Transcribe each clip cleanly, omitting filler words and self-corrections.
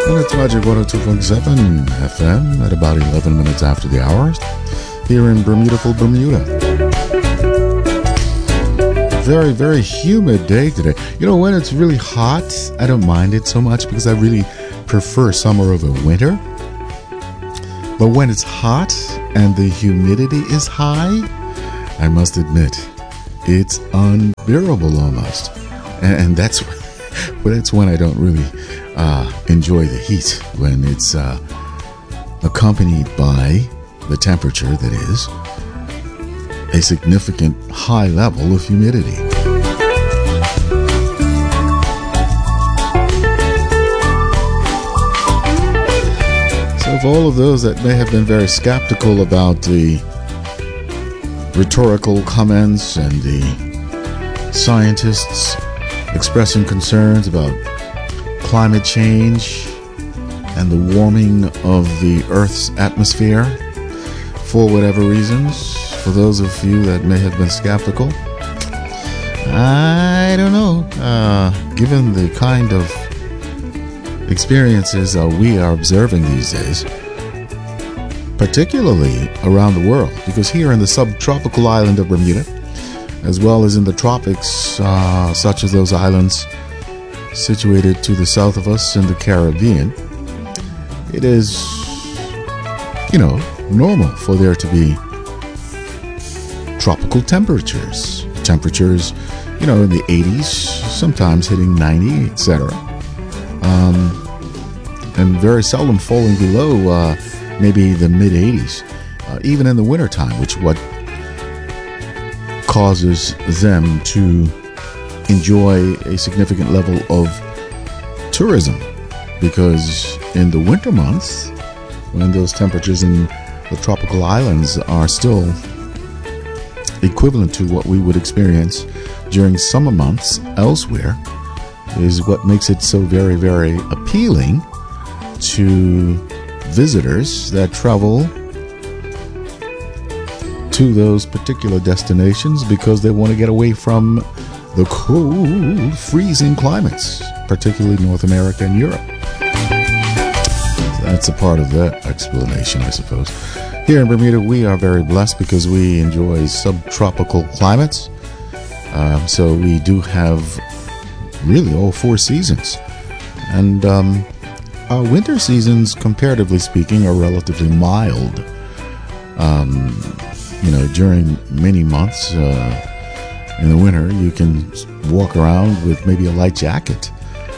It's Magic 102.7 FM at about 11 minutes after the hour here in Bermuda, Bermuda. Very, very humid day today. You know, when it's really hot, I don't mind it so much because I really prefer summer over winter. But when it's hot and the humidity is high, I must admit, it's unbearable almost. And that's when I don't really enjoy the heat, when it's accompanied by the temperature that is a significant high level of humidity. So for all of those that may have been very skeptical about the rhetorical comments and the scientists expressing concerns about climate change and the warming of the Earth's atmosphere, for whatever reasons, for those of you that may have been skeptical, I don't know. Given the kind of experiences we are observing these days, particularly around the world, because here in the subtropical island of Bermuda, as well as in the tropics, such as those islands situated to the south of us in the Caribbean, it is, normal for there to be tropical temperatures. Temperatures, in the 80s, sometimes hitting 90, etc. And very seldom falling below maybe the mid-80s, even in the wintertime, which what causes them to enjoy a significant level of tourism, because in the winter months, when those temperatures in the tropical islands are still equivalent to what we would experience during summer months elsewhere, is what makes it so very, very appealing to visitors that travel to those particular destinations, because they want to get away from the cold, freezing climates, particularly North America and Europe. So that's a part of that explanation, I suppose. Here in Bermuda, we are very blessed because we enjoy subtropical climates. So we do have really all four seasons. And our winter seasons, comparatively speaking, are relatively mild. During many months in the winter, you can walk around with maybe a light jacket.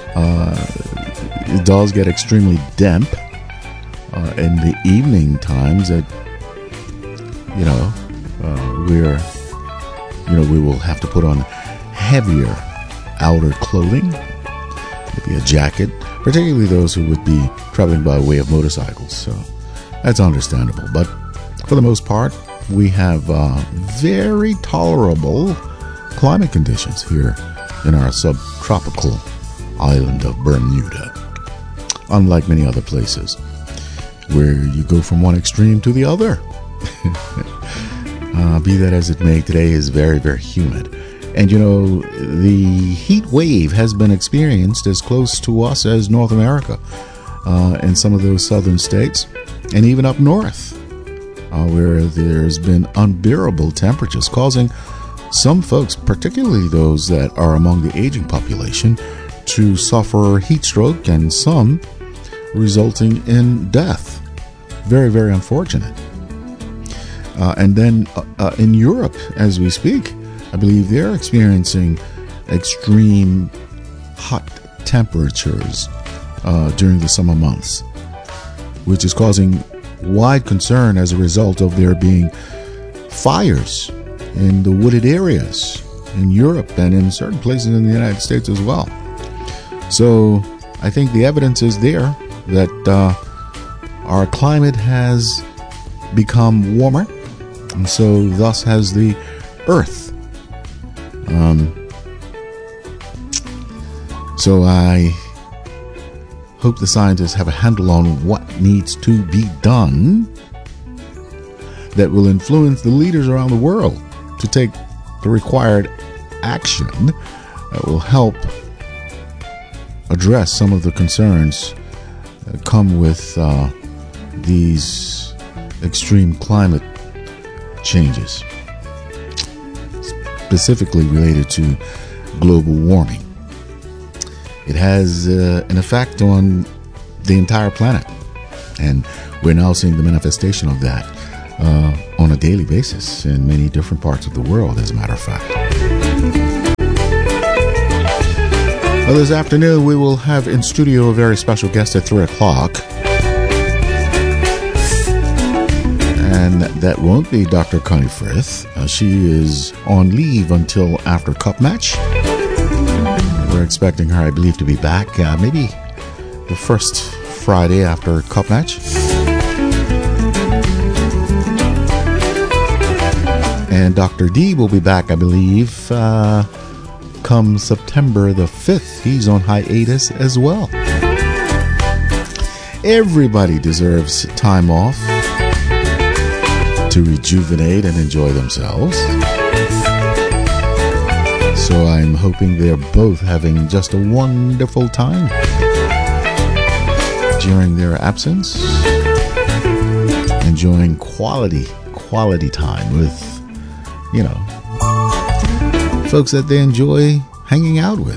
It does get extremely damp in the evening times. That we will have to put on heavier outer clothing, maybe a jacket, particularly those who would be traveling by way of motorcycles. So that's understandable. But for the most part, we have very tolerable climate conditions here in our subtropical island of Bermuda, unlike many other places where you go from one extreme to the other. Be that as it may, today is very, very humid. And the heat wave has been experienced as close to us as North America, in some of those southern states, and even up north, where there's been unbearable temperatures, causing some folks, particularly those that are among the aging population, to suffer heat stroke, and some resulting in death. Very, very unfortunate. And then in Europe, as we speak, I believe they're experiencing extreme hot temperatures during the summer months, which is causing wide concern as a result of there being fires in the wooded areas in Europe and in certain places in the United States as well. So I think the evidence is there that our climate has become warmer, and so thus has the Earth. So I hope the scientists have a handle on what needs to be done that will influence the leaders around the world to take the required action that will help address some of the concerns come with these extreme climate changes, specifically related to global warming. It has an effect on the entire planet, and we're now seeing the manifestation of that on a daily basis in many different parts of the world, as a matter of fact. Well, this afternoon we will have in studio a very special guest at 3 o'clock. And that won't be Dr. Connie Frith. She is on leave until after Cup match. We're expecting her, I believe, to be back maybe the first Friday after Cup match. And Dr. D will be back, I believe, come September the 5th. He's on hiatus as well. Everybody deserves time off to rejuvenate and enjoy themselves. So I'm hoping they're both having just a wonderful time during their absence, enjoying quality time with, folks that they enjoy hanging out with.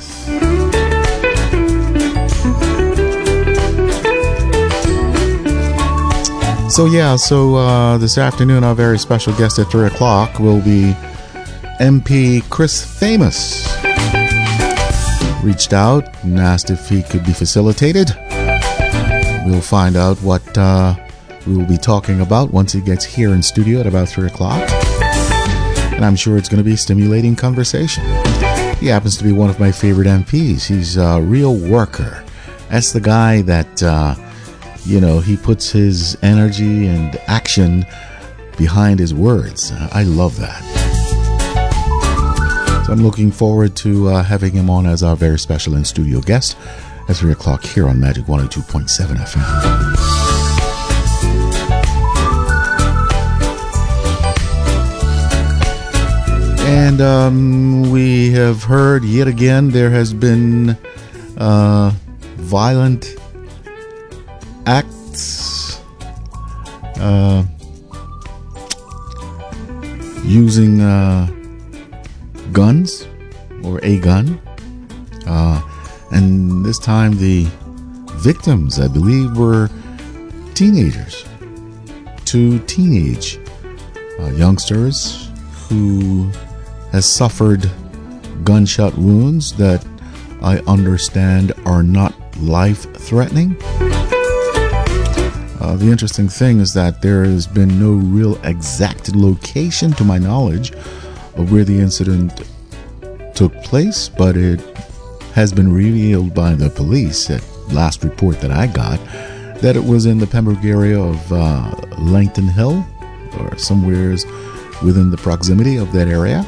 So this afternoon our very special guest at 3 o'clock will be MP Chris Famous. Reached out and asked if he could be facilitated. We'll find out what we will be talking about once he gets here in studio at about 3 o'clock. And I'm sure it's going to be a stimulating conversation. He happens to be one of my favorite MPs. He's a real worker. That's the guy that he puts his energy and action behind his words. I love that. So I'm looking forward to having him on as our very special in-studio guest at 3 o'clock here on Magic 102.7 FM. And we have heard yet again there has been violent acts using guns or a gun, and this time the victims, I believe, were teenagers, 2 teenage youngsters who has suffered gunshot wounds that I understand are not life-threatening. The interesting thing is that there has been no real exact location, to my knowledge, of where the incident took place, but it has been revealed by the police at last report that I got that it was in the Pembroke area of Langton Hill, or somewhere within the proximity of that area.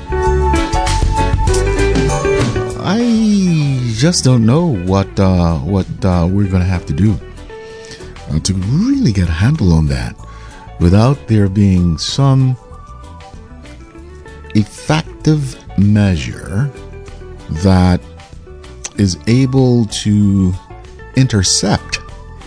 I just don't know what we're going to have to do to really get a handle on that without there being some effective measure that is able to intercept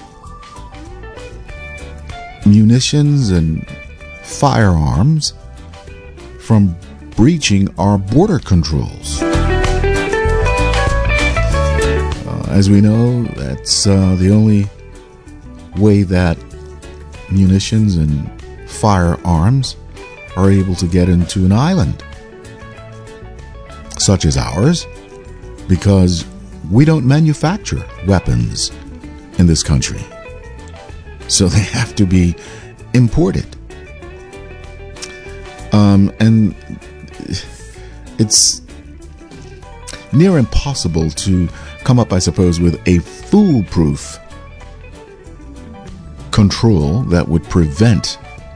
munitions and firearms from breaching our border controls. As we know, that's the only way that munitions and firearms are able to get into an island such as ours, because we don't manufacture weapons in this country, so they have to be imported. And it's near impossible to come up, I suppose, with a foolproof control that would prevent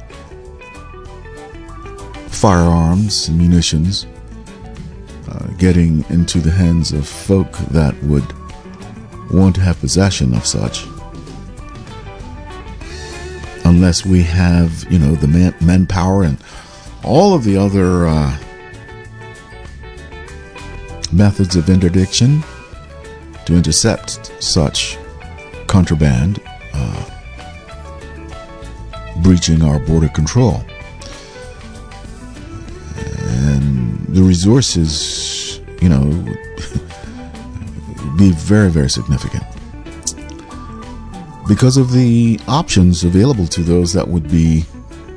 firearms and munitions getting into the hands of folk that would want to have possession of such, unless we have, the manpower and all of the other methods of interdiction to intercept such contraband breaching our border control. And the resources, be very, very significant because of the options available to those that would be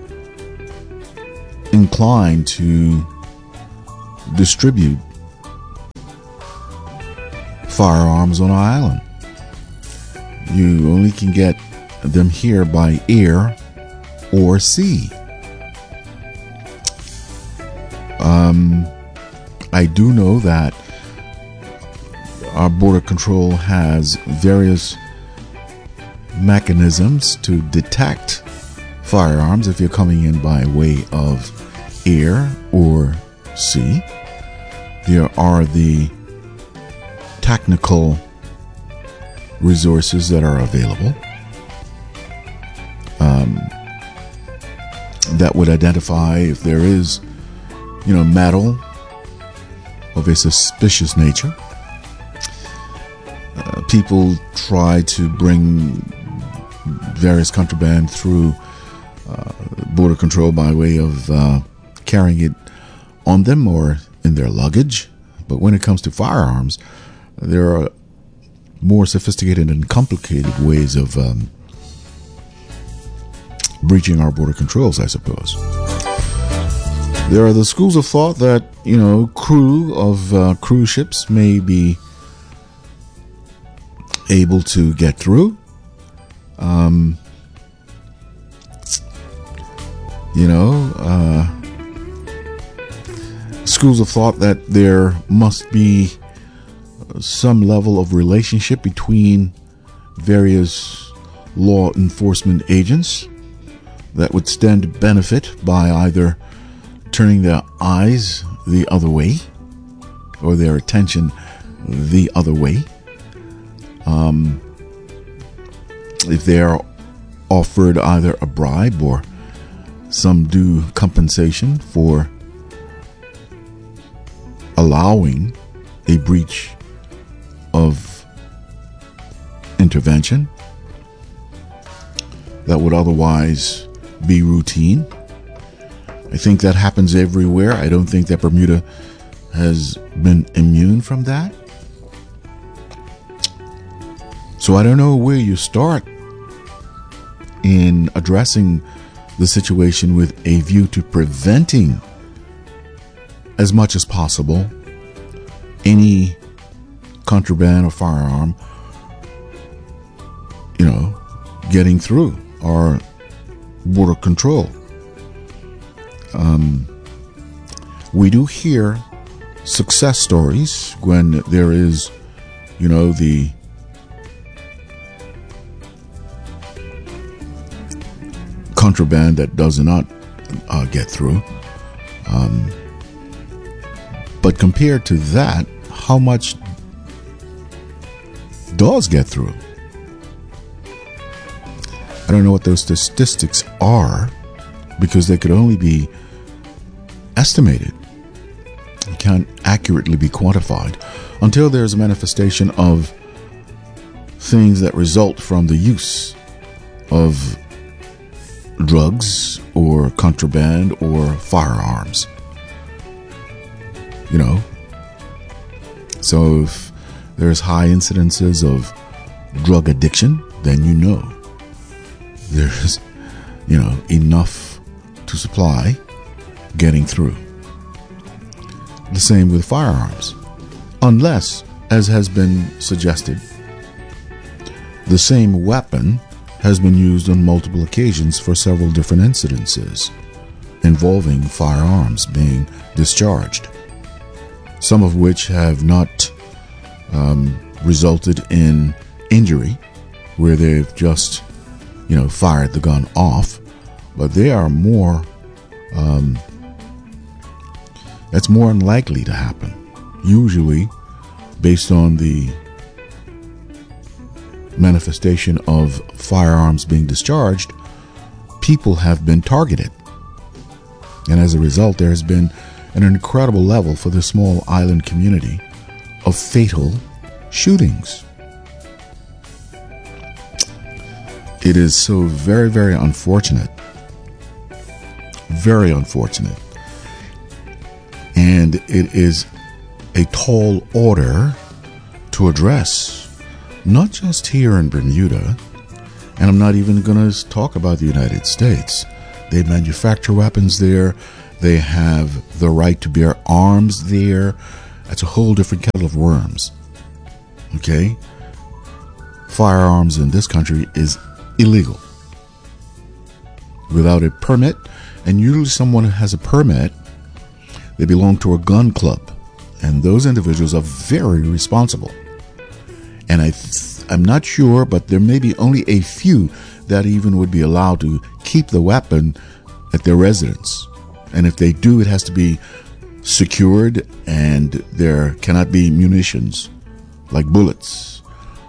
inclined to distribute firearms on our island. You only can get them here by air or sea. I do know that our border control has various mechanisms to detect firearms if you're coming in by way of air or sea. There are the technical resources that are available that would identify if there is, metal of a suspicious nature. People try to bring various contraband through border control by way of carrying it on them or in their luggage. But when it comes to firearms, there are more sophisticated and complicated ways of breaching our border controls, I suppose. There are the schools of thought that, crew of cruise ships may be able to get through. Schools of thought that there must be some level of relationship between various law enforcement agents that would stand to benefit by either turning their eyes the other way or their attention the other way. If they are offered either a bribe or some due compensation for allowing a breach of intervention that would otherwise be routine. I think that happens everywhere. I don't think that Bermuda has been immune from that. So I don't know where you start in addressing the situation with a view to preventing as much as possible any contraband or firearm, getting through our border control. We do hear success stories when there is, the contraband that does not get through. But compared to that, how much does get through? I don't know what those statistics are because they could only be estimated. It can't accurately be quantified until there's a manifestation of things that result from the use of drugs or contraband or firearms. So if there's high incidences of drug addiction, then there's enough to supply getting through. The same with firearms, unless, as has been suggested, the same weapon has been used on multiple occasions for several different incidences involving firearms being discharged, some of which have not resulted in injury, where they've just, fired the gun off, but they are more, that's more unlikely to happen, usually based on the manifestation of firearms being discharged. People have been targeted, and as a result there has been an incredible level for the small island community of fatal shootings. It is so very, very unfortunate. Very unfortunate. And it is a tall order to address, not just here in Bermuda, and I'm not even going to talk about the United States. They manufacture weapons there. They have the right to bear arms there. That's a whole different kettle of worms. Okay? Firearms in this country is illegal without a permit, and usually someone who has a permit, they belong to a gun club, and those individuals are very responsible. And I'm not sure, but there may be only a few that even would be allowed to keep the weapon at their residence. And if they do, it has to be secured, and there cannot be munitions like bullets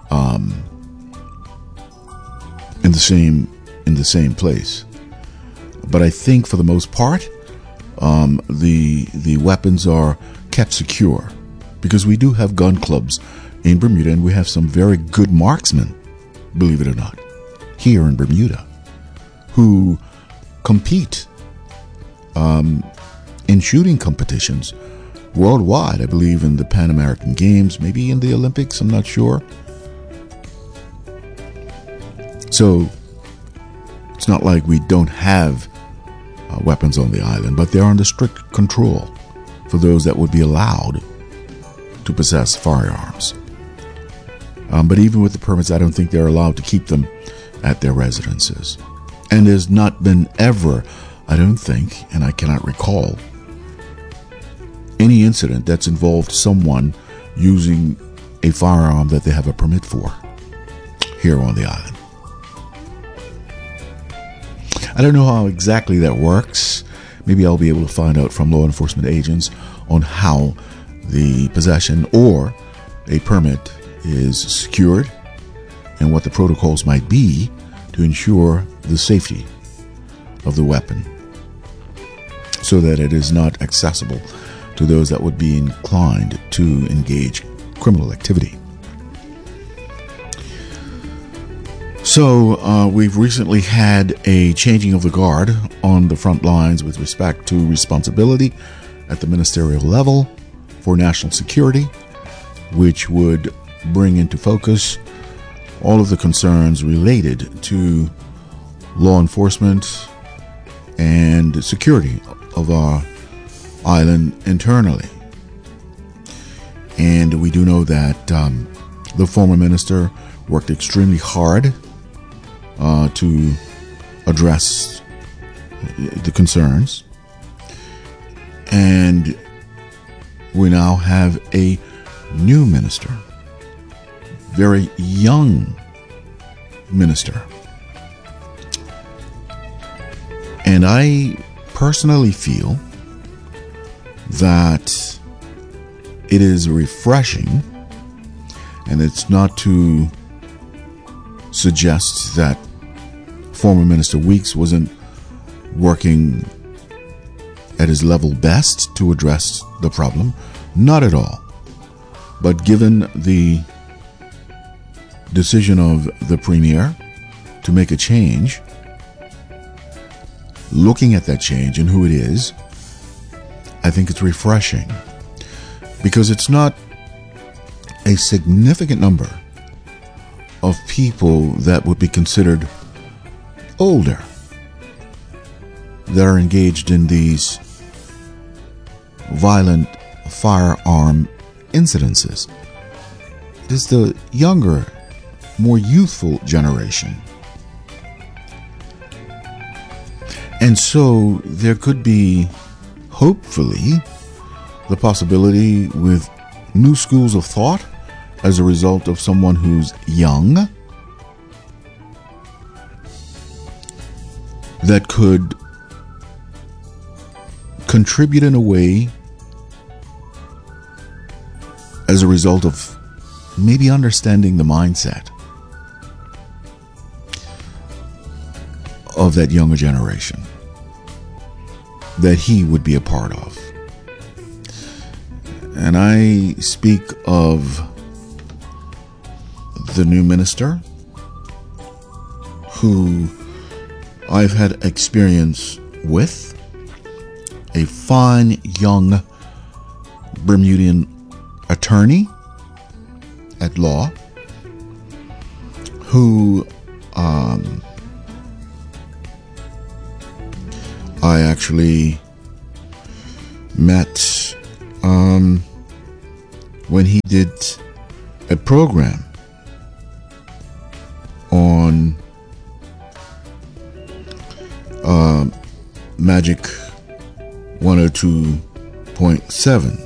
in the same place. But I think for the most part, the weapons are kept secure, because we do have gun clubs in Bermuda, and we have some very good marksmen, believe it or not, here in Bermuda, who compete in shooting competitions worldwide. I believe in the Pan American Games, maybe in the Olympics, I'm not sure. So it's not like we don't have weapons on the island, but they're under strict control for those that would be allowed to possess firearms. But even with the permits, I don't think they're allowed to keep them at their residences. And there's not been ever, I don't think, and I cannot recall, any incident that's involved someone using a firearm that they have a permit for here on the island. I don't know how exactly that works. Maybe I'll be able to find out from law enforcement agents on how the possession or a permit is secured and what the protocols might be to ensure the safety of the weapon so that it is not accessible to those that would be inclined to engage criminal activity. So we've recently had a changing of the guard on the front lines with respect to responsibility at the ministerial level for national security, which would bring into focus all of the concerns related to law enforcement and security of our island internally. And we do know that the former minister worked extremely hard to address the concerns. And we now have a new minister, very young minister. And I personally feel that it is refreshing, and it's not to suggest that former Minister Weeks wasn't working at his level best to address the problem. Not at all. But given the decision of the Premier to make a change, looking at that change and who it is, I think it's refreshing, because it's not a significant number of people that would be considered older that are engaged in these violent firearm incidences. It is the younger, more youthful generation. And so there could be, hopefully, the possibility with new schools of thought as a result of someone who's young that could contribute in a way as a result of maybe understanding the mindset of that younger generation that he would be a part of. And I speak of the new minister who I've had experience with, a fine young Bermudian attorney at law who I actually met when he did a program on Magic 102.7.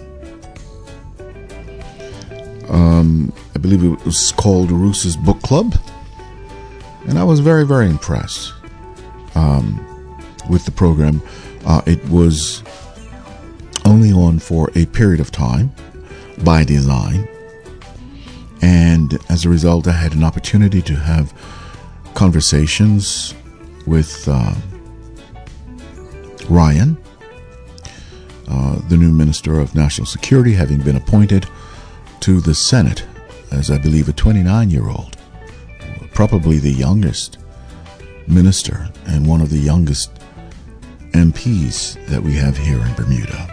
I believe it was called Roos's Book Club, and I was very, very impressed with the program. It was only on for a period of time by design, and as a result I had an opportunity to have conversations with Ryan, the new Minister of National Security, having been appointed to the Senate as, I believe, a 29-year-old, probably the youngest minister and one of the youngest MPs that we have here in Bermuda.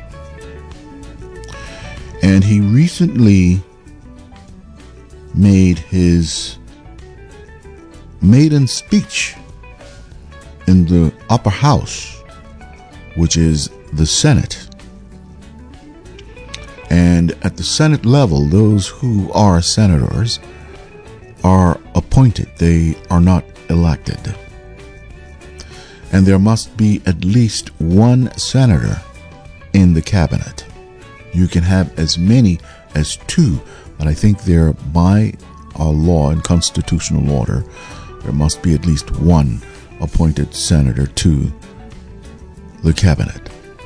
And he recently made his maiden speech in the upper house, which is the Senate. And at the Senate level, those who are senators are appointed. They are not elected. And there must be at least one senator in the cabinet. You can have as many as two, but I think there, by our law and constitutional order, there must be at least one appointed senator to the cabinet.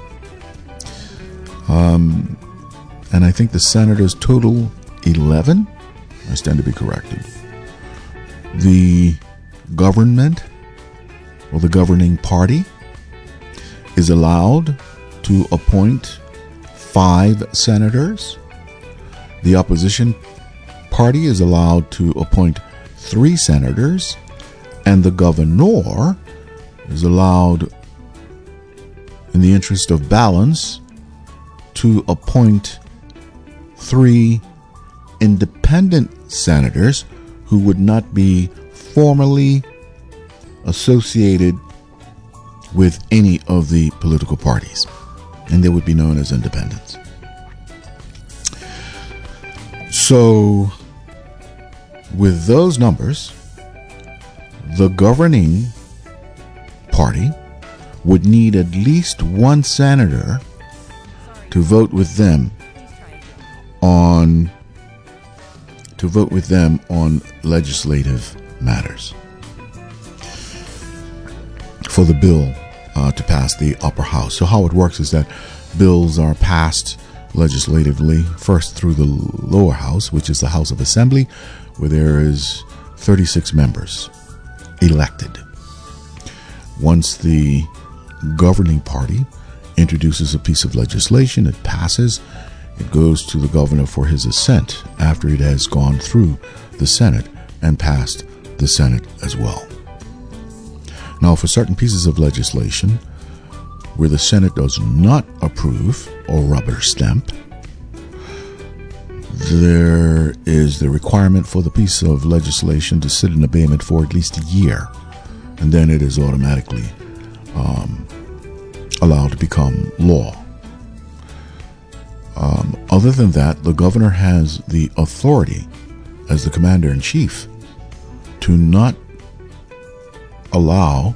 And I think the senators total 11. I stand to be corrected. The government, or the governing party, is allowed to appoint 5 senators. The opposition party is allowed to appoint 3 senators, and the governor is allowed, in the interest of balance, to appoint 3 independent senators who would not be formally associated with any of the political parties, and they would be known as independents. So, with those numbers, the governing party would need at least one senator to vote with them on legislative matters for the bill to pass the upper house. So how it works is that bills are passed legislatively first through the lower house, which is the House of Assembly, where there is 36 members elected. Once the governing party introduces a piece of legislation, it passes, it goes to the governor for his assent after it has gone through the Senate and passed the Senate as well. Now, for certain pieces of legislation where the Senate does not approve or rubber stamp, there is the requirement for the piece of legislation to sit in abeyance for at least a year, and then it is automatically allowed to become law. Other than that, the governor has the authority as the commander-in-chief to not allow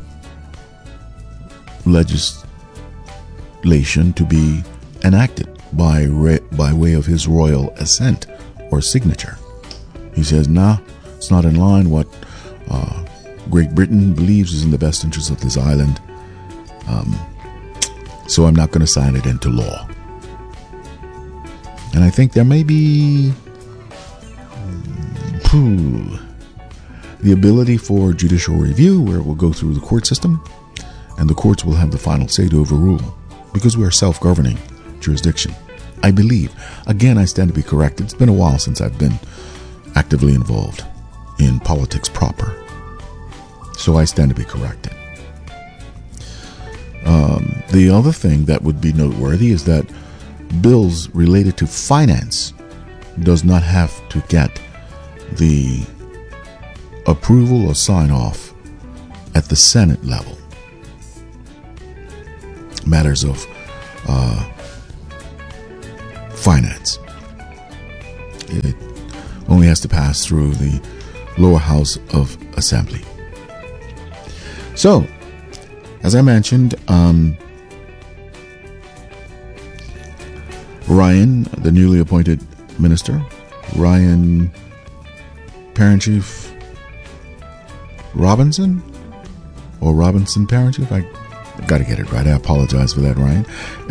legislation to be enacted by way of his royal assent or signature. He says, nah, it's not in line what Great Britain believes is in the best interest of this island, so I'm not going to sign it into law. And I think there may be the ability for judicial review, where it will go through the court system, and the courts will have the final say to overrule, because we are self-governing jurisdiction, I believe. Again, I stand to be corrected. It's been a while since I've been actively involved in politics proper. So I stand to be corrected. The other thing that would be noteworthy is that bills related to finance does not have to get the approval or sign off at the Senate level. Matters of finance. It only has to pass through the lower house of assembly. So, as I mentioned, Ryan, the newly appointed minister, Ryan Parent Chief Robinson, or Robinson Parent Chief, I got to get it right. I apologize for that, Ryan.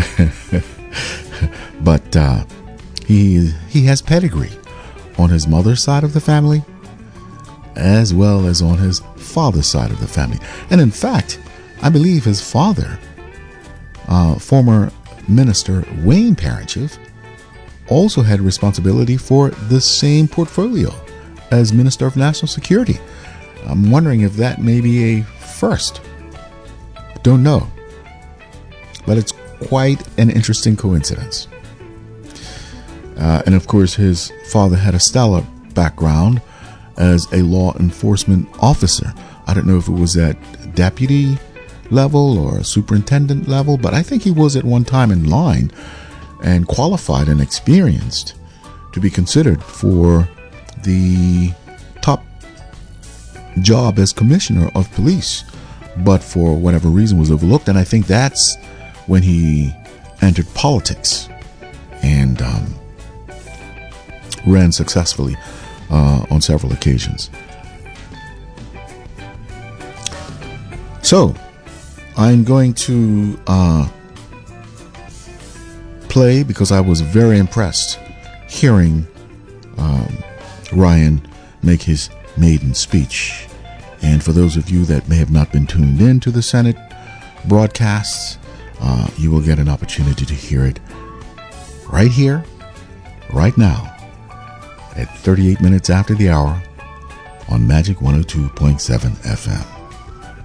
But he has pedigree on his mother's side of the family, as well as on his father's side of the family. And in fact, I believe his father, former Minister Wayne Parent Chief, also had responsibility for the same portfolio as Minister of National Security. I'm wondering if that may be a first. Don't know. But it's quite an interesting coincidence. And of course, his father had a stellar background as a law enforcement officer. I don't know if it was at deputy level or superintendent level, but I think he was at one time in line and qualified and experienced to be considered for the top job as commissioner of police, but for whatever reason was overlooked. And I think that's when he entered politics and ran successfully on several occasions. So I'm going to play, because I was very impressed hearing Ryan make his maiden speech. And for those of you that may have not been tuned in to the Senate broadcasts, you will get an opportunity to hear it right here, right now, at 38 minutes after the hour on Magic 102.7 FM.